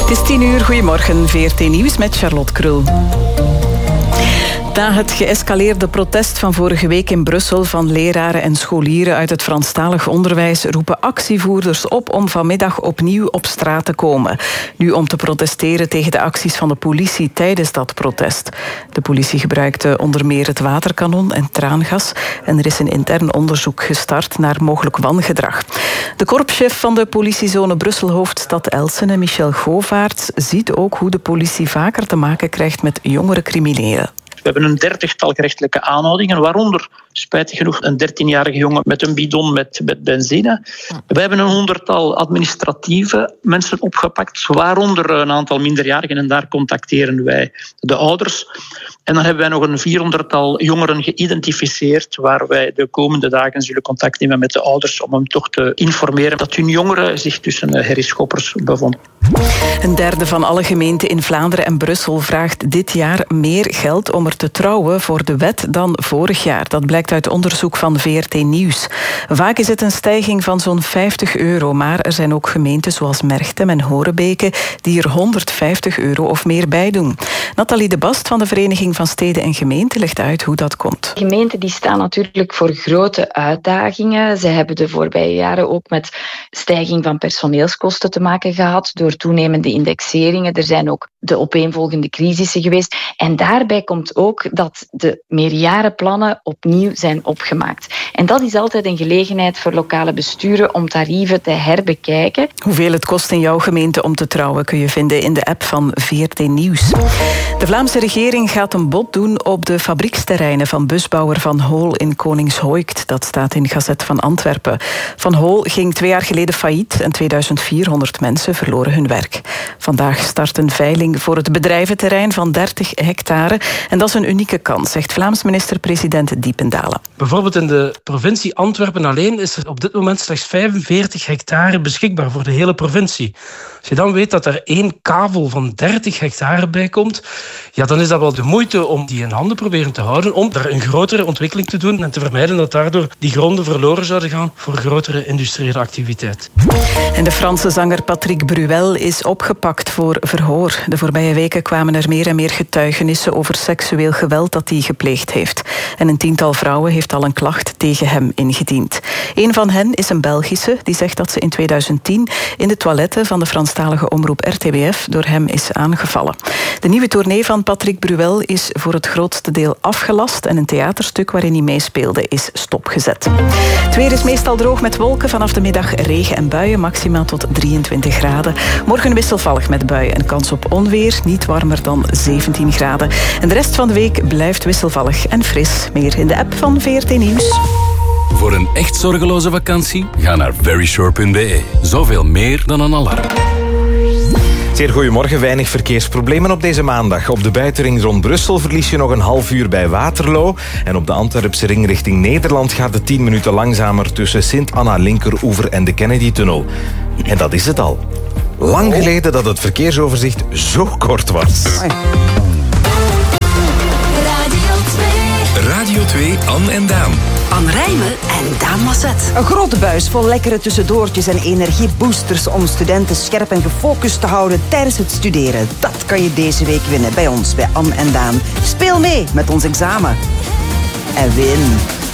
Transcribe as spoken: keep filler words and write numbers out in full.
Het is tien uur, goedemorgen, V R T Nieuws met Charlotte Krul. Na het geëscaleerde protest van vorige week in Brussel van leraren en scholieren uit het Franstalig onderwijs roepen actievoerders op om vanmiddag opnieuw op straat te komen. Nu om te protesteren tegen de acties van de politie tijdens dat protest. De politie gebruikte onder meer het waterkanon en traangas en er is een intern onderzoek gestart naar mogelijk wangedrag. De korpschef van de politiezone Brussel-Hoofdstad Elsene, Michel Govaerts, ziet ook hoe de politie vaker te maken krijgt met jongere criminelen. We hebben een dertigtal gerechtelijke aanhoudingen, waaronder, spijtig genoeg, een dertienjarige jongen met een bidon met, met benzine. We hebben een honderdtal administratieve mensen opgepakt, waaronder een aantal minderjarigen, en daar contacteren wij de ouders. En dan hebben wij nog een vierhonderdtal jongeren geïdentificeerd, waar wij de komende dagen zullen contact nemen met de ouders om hem toch te informeren dat hun jongeren zich tussen herrieschoppers bevonden. Een derde van alle gemeenten in Vlaanderen en Brussel vraagt dit jaar meer geld om er te trouwen voor de wet dan vorig jaar. Dat blijkt uit onderzoek van V R T Nieuws. Vaak is het een stijging van zo'n vijftig euro, maar er zijn ook gemeenten zoals Merchtem en Horebeke die er honderdvijftig euro of meer bij doen. Nathalie de Bast van de Vereniging van Steden en Gemeenten legt uit hoe dat komt. Gemeenten die staan natuurlijk voor grote uitdagingen. Ze hebben de voorbije jaren ook met stijging van personeelskosten te maken gehad door toenemende indexeringen. Er zijn ook de opeenvolgende crisissen geweest. En daarbij komt ook dat de meerjarenplannen opnieuw zijn opgemaakt. En dat is altijd een gelegenheid voor lokale besturen om tarieven te herbekijken. Hoeveel het kost in jouw gemeente om te trouwen kun je vinden in de app van V R T Nieuws. De Vlaamse regering gaat een bod doen op de fabrieksterreinen van busbouwer Van Hool in Koningshoekt. Dat staat in Gazet van Antwerpen. Van Hool ging twee jaar geleden failliet en tweeduizend vierhonderd mensen verloren hun werk. Vandaag start een veiling voor het bedrijventerrein van dertig hectare. En dat is een unieke kans, zegt Vlaams minister-president Diependalen. Bijvoorbeeld in de provincie Antwerpen alleen is er op dit moment slechts vijfenveertig hectare beschikbaar voor de hele provincie. Als je dan weet dat er één kavel van dertig hectare bij komt, ja, dan is dat wel de moeite om die in handen proberen te houden, om daar een grotere ontwikkeling te doen en te vermijden dat daardoor die gronden verloren zouden gaan voor grotere industriële activiteit. En de Franse zanger Patrick Bruel is opgepakt voor verhoor. De voorbije weken kwamen er meer en meer getuigenissen over seksueel geweld dat hij gepleegd heeft. En een tiental vrouwen heeft al een klacht tegen hem ingediend. Een van hen is een Belgische die zegt dat ze in tweeduizend tien in de toiletten van de Franstalige omroep R T B F door hem is aangevallen. De nieuwe tournee van Patrick Bruel is voor het grootste deel afgelast en een theaterstuk waarin hij meespeelde is stopgezet. Het weer is meestal droog met wolken, vanaf de middag regen en buien, maximaal tot drieëntwintig graden. Morgen wisselvallig met buien en kans op onweer, niet warmer dan zeventien graden. En de rest van de week blijft wisselvallig en fris. Meer in de app van V R T Nieuws. Voor een echt zorgeloze vakantie, ga naar verisure punt b e. Zoveel meer dan een alarm. Zeer goedemorgen, weinig verkeersproblemen op deze maandag. Op de buitenring rond Brussel verlies je nog een half uur bij Waterloo. En op de Antwerpse ring richting Nederland gaat het tien minuten langzamer tussen Sint-Anna-Linkeroever en de Kennedy-tunnel. En dat is het al. Lang geleden dat het verkeersoverzicht zo kort was. Radio twee, Anne en Daan. Anne Rijmen en Daan Masset. Een grote buis vol lekkere tussendoortjes en energieboosters om studenten scherp en gefocust te houden tijdens het studeren. Dat kan je deze week winnen bij ons, bij Anne en Daan. Speel mee met ons examen. En win.